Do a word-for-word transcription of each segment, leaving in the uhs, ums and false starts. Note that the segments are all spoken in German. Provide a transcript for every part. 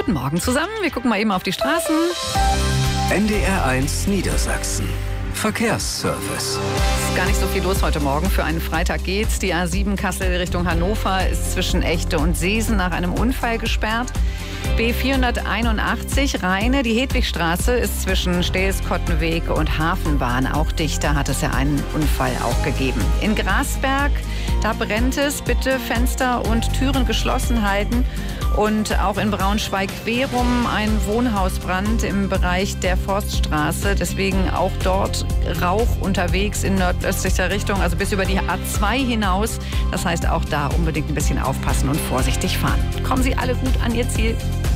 Guten Morgen zusammen. Wir gucken mal eben auf die Straßen. N D R eins Niedersachsen. Verkehrsservice. Ist gar nicht so viel los heute Morgen. Für einen Freitag geht's. Die A sieben Kassel Richtung Hannover ist zwischen Echte und Seesen nach einem Unfall gesperrt. B vierhunderteinundachtzig Rheine, die Hedwigstraße, ist zwischen Stehls-Kottenweg und Hafenbahn auch dicht. Da hat es ja einen Unfall auch gegeben. In Grasberg, da brennt es. Bitte Fenster und Türen geschlossen halten. Und auch in Braunschweig-Querum ein Wohnhausbrand im Bereich der Forststraße. Deswegen auch dort Rauch unterwegs in nordöstlicher Richtung, also bis über die A zwei hinaus. Das heißt, auch da unbedingt ein bisschen aufpassen und vorsichtig fahren. Kommen Sie alle gut an Ihr Ziel.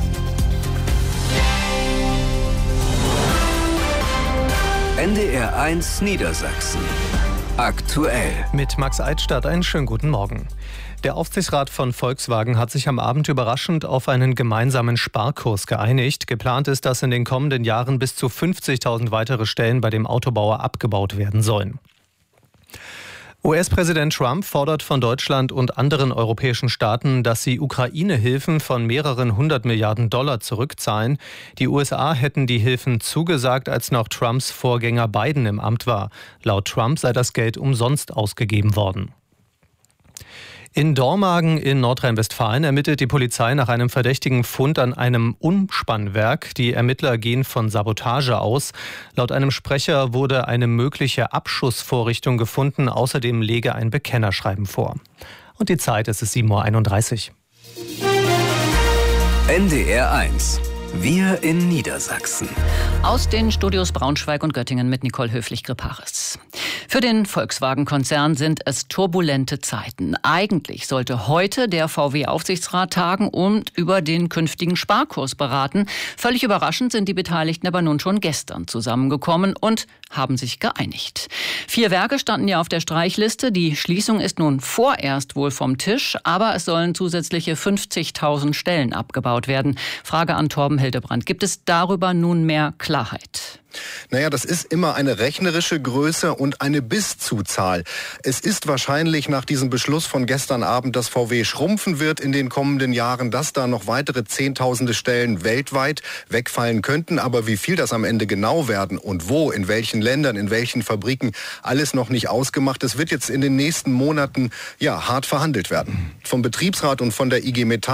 N D R eins Niedersachsen. Aktuell. Mit Max Eidstadt einen schönen guten Morgen. Der Aufsichtsrat von Volkswagen hat sich am Abend überraschend auf einen gemeinsamen Sparkurs geeinigt. Geplant ist, dass in den kommenden Jahren bis zu fünfzigtausend weitere Stellen bei dem Autobauer abgebaut werden sollen. U S-Präsident Trump fordert von Deutschland und anderen europäischen Staaten, dass sie Ukraine-Hilfen von mehreren hundert Milliarden Dollar zurückzahlen. Die U S A hätten die Hilfen zugesagt, als noch Trumps Vorgänger Biden im Amt war. Laut Trump sei das Geld umsonst ausgegeben worden. In Dormagen in Nordrhein-Westfalen ermittelt die Polizei nach einem verdächtigen Fund an einem Umspannwerk. Die Ermittler gehen von Sabotage aus. Laut einem Sprecher wurde eine mögliche Abschussvorrichtung gefunden. Außerdem lege ein Bekennerschreiben vor. Und die Zeit ist es sieben Uhr einunddreißig. N D R eins. Wir in Niedersachsen. Aus den Studios Braunschweig und Göttingen mit Nicole Höflich-Griparis. Für den Volkswagen-Konzern sind es turbulente Zeiten. Eigentlich sollte heute der V W-Aufsichtsrat tagen und über den künftigen Sparkurs beraten. Völlig überraschend sind die Beteiligten aber nun schon gestern zusammengekommen und haben sich geeinigt. Vier Werke standen ja auf der Streichliste. Die Schließung ist nun vorerst wohl vom Tisch, aber es sollen zusätzliche fünfzigtausend Stellen abgebaut werden. Frage an Torben Hildebrand. Gibt es darüber nun mehr Klarheit? Naja, das ist immer eine rechnerische Größe und eine Bis-Zuzahl. Es ist wahrscheinlich nach diesem Beschluss von gestern Abend, dass V W schrumpfen wird in den kommenden Jahren, dass da noch weitere Zehntausende Stellen weltweit wegfallen könnten. Aber wie viel das am Ende genau werden und wo, in welchen Ländern, in welchen Fabriken, alles noch nicht ausgemacht. Das wird jetzt in den nächsten Monaten ja hart verhandelt werden. Vom Betriebsrat und von der I G Metall